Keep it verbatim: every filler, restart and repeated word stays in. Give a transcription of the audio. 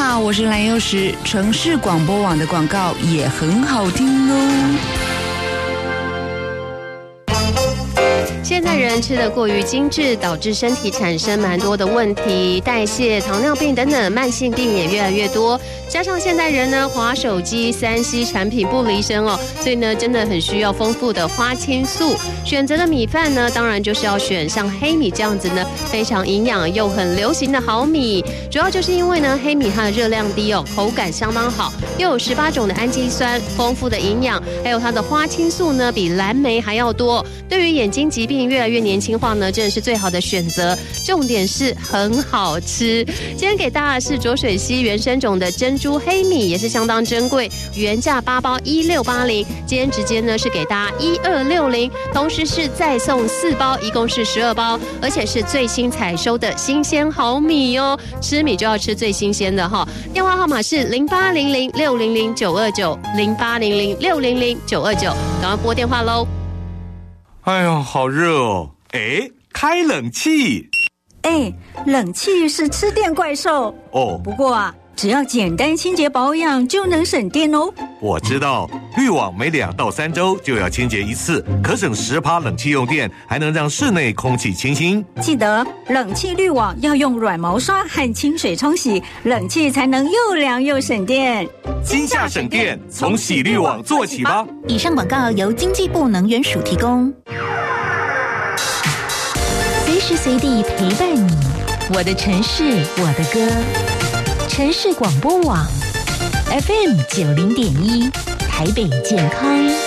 好，我是蓝幼时。城市广播网的广告也很好听哦。 现在人吃得过于精致，导致身体产生蛮多的问题，代谢、糖尿病等等慢性病也越来越多。加上现代人呢，滑手机、三 C 产品不离身哦，所以呢，真的很需要丰富的花青素。选择的米饭呢，当然就是要选像黑米这样子呢，非常营养又很流行的好米。主要就是因为呢，黑米它的热量低哦，口感相当好，又有十八种的氨基酸，丰富的营养，还有它的花青素呢，比蓝莓还要多。对于眼睛疾病越来越年轻化呢，真的是最好的选择。重点是很好吃。今天给大家的是浊水溪原生种的珍珠黑米，也是相当珍贵，原价八包一六八零，今天直接呢是给大家一二六零，同时是再送四包，一共是十二包，而且是最新采收的新鲜好米哦。吃米就要吃最新鲜的哈。电话号码是零八零零六零零九二九零八零零六零零九二九，赶快拨电话喽。 哎呦，好热哦！哎，开冷气。 哎，冷气是吃电怪兽哦。 不过啊，只要简单清洁保养就能省电哦。 我知道，滤网每两到三周就要清洁一次，可省十趴冷气用电，还能让室内空气清新。 记得冷气滤网要用软毛刷和清水冲洗，冷气才能又凉又省电。 今夏省电，从洗滤网做起吧。 以上广告由经济部能源署提供。随时随地陪伴你，我的城市，我的歌。城市广播网 F M 九零点一，台北健康。